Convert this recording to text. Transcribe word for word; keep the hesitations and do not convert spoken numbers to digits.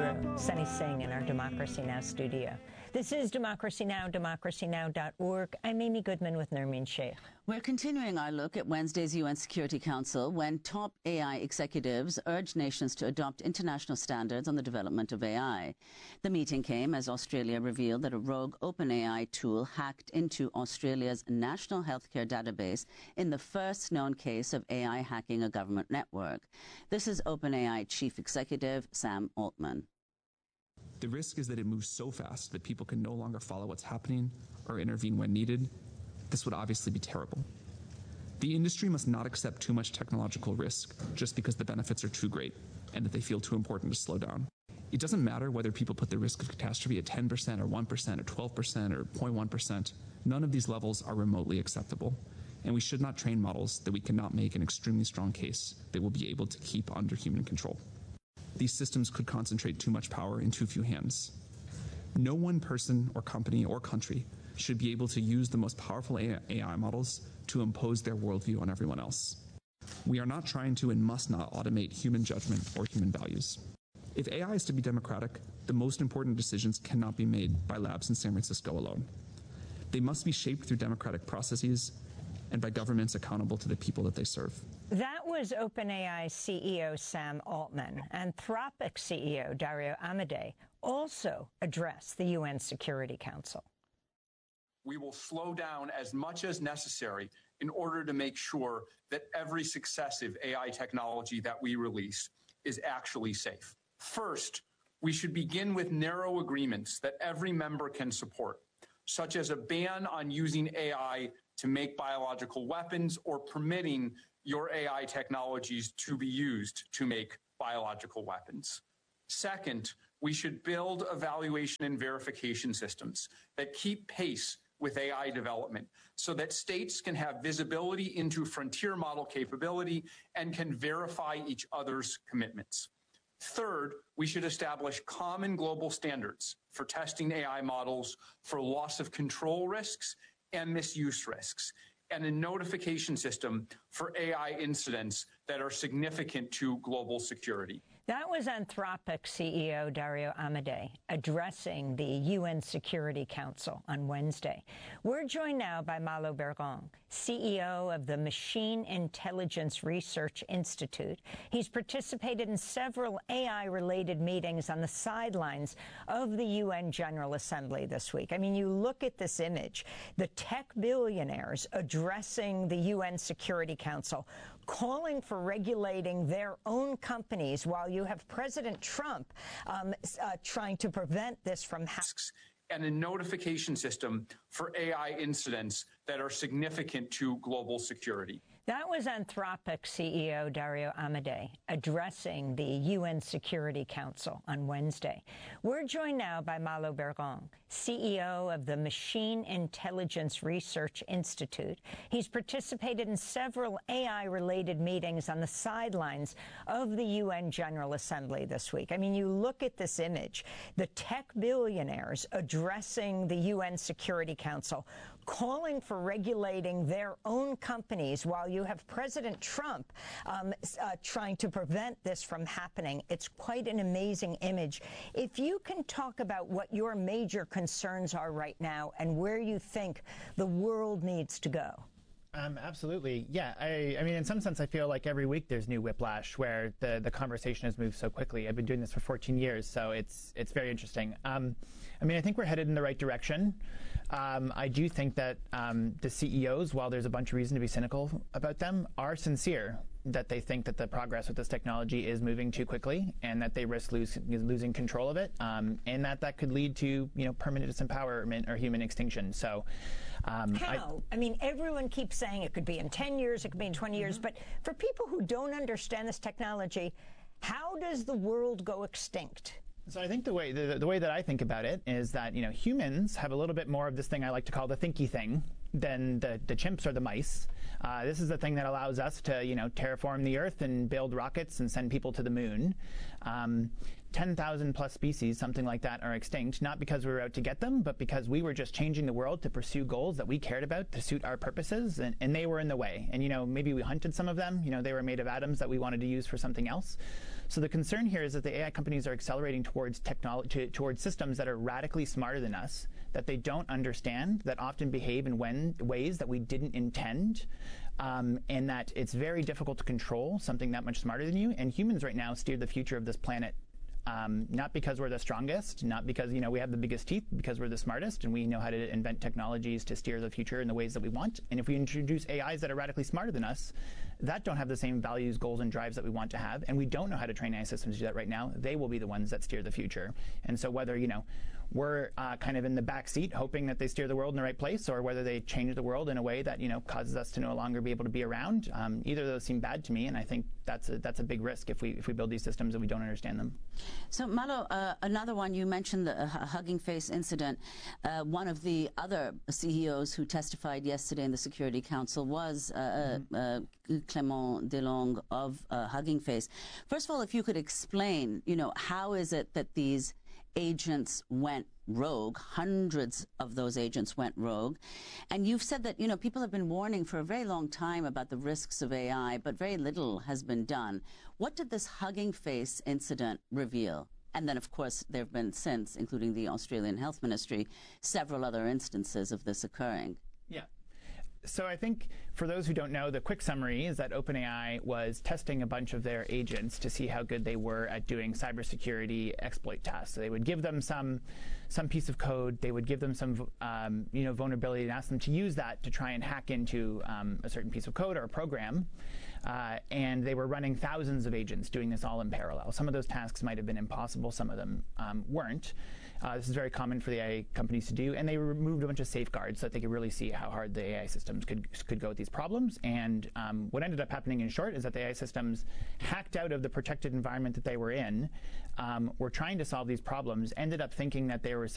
Nehru, Sunny Singh in our Democracy Now! Studio. This is Democracy Now!, democracy now dot org. I'm Amy Goodman with Nermeen Sheikh. We're continuing our look at Wednesday's U N Security Council when top A I executives urged nations to adopt international standards on the development of A I. The meeting came as Australia revealed that a rogue OpenAI tool hacked into Australia's national healthcare database in the first known case of A I hacking a government network. This is OpenAI Chief Executive Sam Altman. The risk is that it moves so fast that people can no longer follow what's happening or intervene when needed. This would obviously be terrible. The industry must not accept too much technological risk just because the benefits are too great and that they feel too important to slow down. It doesn't matter whether people put the risk of catastrophe at ten percent or one percent or twelve percent or zero point one percent. None of these levels are remotely acceptable. And we should not train models that we cannot make an extremely strong case that will be able to keep under human control. These systems could concentrate too much power in too few hands. No one person or company or country should be able to use the most powerful A I models to impose their worldview on everyone else. We are not trying to and must not automate human judgment or human values. If A I is to be democratic, the most important decisions cannot be made by labs in San Francisco alone. They must be shaped through democratic processes and by governments accountable to the people that they serve. That was OpenAI C E O Sam Altman. Anthropic C E O Dario Amodei also addressed the U N Security Council. We will slow down as much as necessary in order to make sure that every successive A I technology that we release is actually safe. First, we should begin with narrow agreements that every member can support, such as a ban on using A I to make biological weapons or permitting your A I technologies to be used to make biological weapons. Second, we should build evaluation and verification systems that keep pace with A I development so that states can have visibility into frontier model capability and can verify each other's commitments. Third, we should establish common global standards for testing A I models for loss of control risks and misuse risks, and a notification system for A I incidents that are significant to global security. That was Anthropic C E O Dario Amodei addressing the U N Security Council on Wednesday. We're joined now by Malo Bergong, C E O of the Machine Intelligence Research Institute. He's participated in several A I-related meetings on the sidelines of the U N General Assembly this week. I mean, you look at this image, the tech billionaires addressing the U N Security Council, calling for regulating their own companies while you have President Trump um, uh, trying to prevent this from happening. And a notification system for A I incidents that are significant to global security. That was Anthropic C E O Dario Amodei addressing the U N Security Council on Wednesday. We're joined now by Malo Bergong, C E O of the Machine Intelligence Research Institute. He's participated in several A I-related meetings on the sidelines of the U N General Assembly this week. I mean, you look at this image, the tech billionaires addressing the U N Security Council, calling for regulating their own companies while you have President Trump um, uh, trying to prevent this from happening. It's quite an amazing image. If you can talk about what your major concerns are right now and where you think the world needs to go. Um, absolutely. Yeah. I, I mean, in some sense, I feel like every week there's new whiplash where the, the conversation has moved so quickly. I've been doing this for fourteen years, so it's it's very interesting. Um, I mean, I think we're headed in the right direction. Um, I do think that um, the C E Os, while there's a bunch of reason to be cynical about them, are sincere that they think that the progress with this technology is moving too quickly and that they risk lose, losing control of it, um, and that that could lead to, you know, permanent disempowerment or human extinction. So, um, how? I, I mean, everyone keeps saying it could be in ten years, it could be in twenty years, mm-hmm. but for people who don't understand this technology, how does the world go extinct? So I think the way the, the way that I think about it is that, you know, humans have a little bit more of this thing I like to call the thinky thing than the, the chimps or the mice. Uh, this is the thing that allows us to, you know, terraform the Earth and build rockets and send people to the moon. Um, ten thousand plus species, something like that, are extinct, not because we were out to get them, but because we were just changing the world to pursue goals that we cared about to suit our purposes, and, and they were in the way. And, you know, maybe we hunted some of them. You know, they were made of atoms that we wanted to use for something else. So the concern here is that the A I companies are accelerating towards technology, towards systems that are radically smarter than us, that they don't understand, that often behave in when, ways that we didn't intend, um, and that it's very difficult to control something that much smarter than you. And humans right now steer the future of this planet. Um, not because we're the strongest, not because, you know, we have the biggest teeth, because we're the smartest and we know how to invent technologies to steer the future in the ways that we want. And if we introduce A Is that are radically smarter than us, that don't have the same values, goals, and drives that we want to have, and we don't know how to train A I systems to do that right now, they will be the ones that steer the future. And so whether, you know, we're uh, kind of in the back seat hoping that they steer the world in the right place, or whether they change the world in a way that, you know, causes us to no longer be able to be around, um, either of those seem bad to me, and I think that's a, that's a big risk if we if we build these systems and we don't understand them. So, Malo, uh, another one, you mentioned the uh, Hugging Face incident. Uh, one of the other C E Os who testified yesterday in the Security Council was uh, mm-hmm. uh, Clément Delong of uh, Hugging Face. First of all, if you could explain, you know, how is it that these agents went rogue? Hundreds of those agents went rogue. And you've said that, you know, people have been warning for a very long time about the risks of A I, but very little has been done. What did this Hugging Face incident reveal? And then, of course, there have been since, including the Australian Health Ministry, several other instances of this occurring. Yeah. So I think for those who don't know, the quick summary is that OpenAI was testing a bunch of their agents to see how good they were at doing cybersecurity exploit tasks. So they would give them some some piece of code, they would give them some um, you know vulnerability, and ask them to use that to try and hack into um, a certain piece of code or a program. Uh, and they were running thousands of agents doing this all in parallel. Some of those tasks might have been impossible, some of them um, weren't. Uh, this is very common for the A I companies to do, and they removed a bunch of safeguards so that they could really see how hard the A I systems could could go with these problems. And um, what ended up happening, in short, is that the A I systems hacked out of the protected environment that they were in, um, were trying to solve these problems, ended up thinking that they were